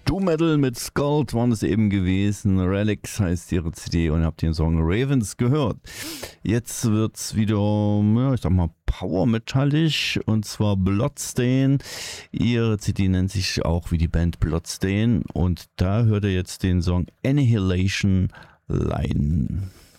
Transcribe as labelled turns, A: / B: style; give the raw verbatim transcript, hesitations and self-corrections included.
A: Doom Metal mit Skull waren es eben gewesen. Relics heißt ihre C D und ihr habt den Song Ravens gehört. Jetzt wird's wieder, ja, ich sag mal, Power-metallig und zwar Bloodstain. Ihre C D nennt sich auch wie die Band Bloodstain und da hört ihr jetzt den Song Annihilation Line.